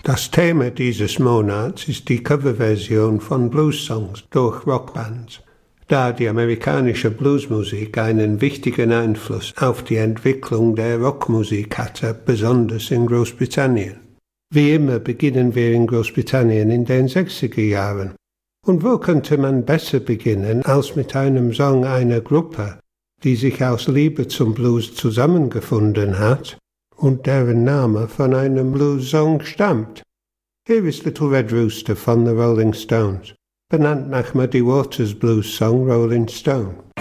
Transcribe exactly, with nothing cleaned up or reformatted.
Das Thema dieses Monats ist die Coverversion von Blues-Songs durch Rockbands, da die amerikanische Bluesmusik einen wichtigen Einfluss auf die Entwicklung der Rockmusik hatte, besonders in Großbritannien. Wie immer beginnen wir in Großbritannien in den sechziger Jahren. Und wo könnte man besser beginnen als mit einem Song einer Gruppe, die sich aus Liebe zum Blues zusammengefunden hat und deren Name von einem Blues-Song stammt. Hier ist Little Red Rooster von The Rolling Stones, benannt nach Muddy Waters' Blues-Song Rolling Stone.